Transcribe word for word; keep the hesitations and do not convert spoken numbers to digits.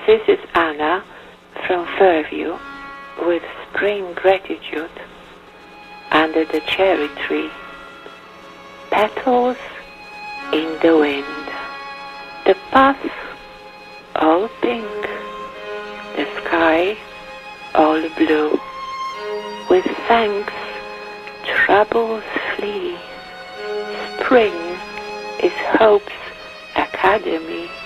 This is Anna from Fairview with spring gratitude under the cherry tree. Petals in the wind. The path all pink. The sky all blue. With thanks, troubles flee. Spring is hope's academy.